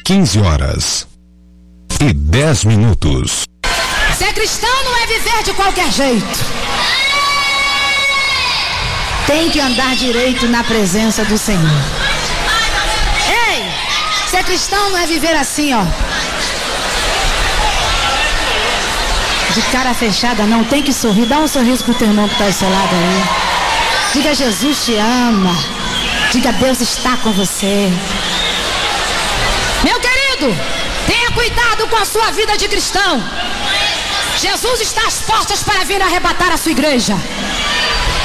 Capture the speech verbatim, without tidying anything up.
quinze horas e dez minutos. Ser cristão não é viver de qualquer jeito. Tem que andar direito na presença do Senhor. Ei, ser cristão não é viver assim, ó, de cara fechada, não. Tem que sorrir. Dá um sorriso pro teu irmão que está ao seu lado aí. Diga: Jesus te ama. Diga: Deus está com você. Meu querido, tenha cuidado com a sua vida de cristão. Jesus está às portas para vir arrebatar a sua igreja.